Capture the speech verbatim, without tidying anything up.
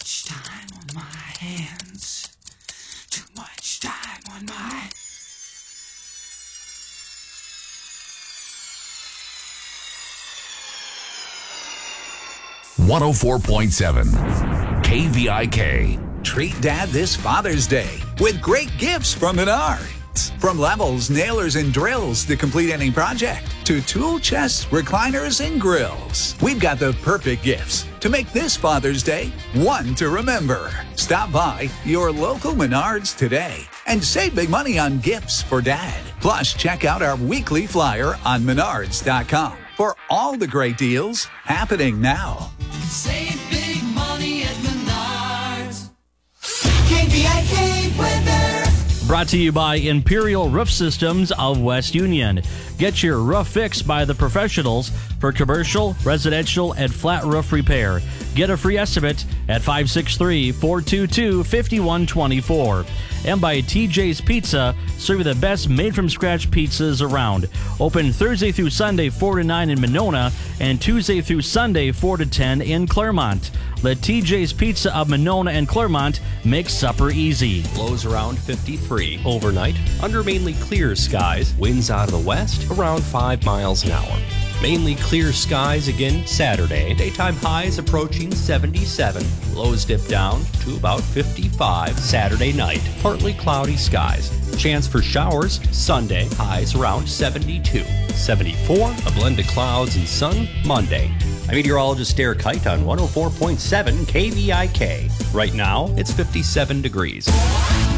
much time on my hands. Too much time on my... one oh four point seven K V I K. Treat Dad this Father's Day with great gifts from Menards. From levels, nailers, and drills to complete any project, to tool chests, recliners, and grills. We've got the perfect gifts to make this Father's Day one to remember. Stop by your local Menards today and save big money on gifts for Dad. Plus, check out our weekly flyer on menards dot com for all the great deals happening now. Save big money at Menards. K V I K weather. Brought to you by Imperial Roof Systems of West Union. Get your roof fixed by the professionals for commercial, residential, and flat roof repair. Get a free estimate at five six three, four two two, five one two four. And by T J's Pizza, serving the best made-from-scratch pizzas around. Open Thursday through Sunday, four to nine in Monona, and Tuesday through Sunday, four to ten in Claremont. Let T J's Pizza of Monona and Claremont make supper easy. Lows around fifty-three overnight, under mainly clear skies. Winds out of the west around five miles an hour. Mainly clear skies again Saturday. Daytime highs approaching seventy-seven. Lows dip down to about fifty-five Saturday night. Partly cloudy skies. Chance for showers Sunday. Highs around seventy-two. seventy-four. A blend of clouds and sun Monday. I'm meteorologist Derek Height on one oh four point seven K V I K. Right now, it's fifty-seven degrees.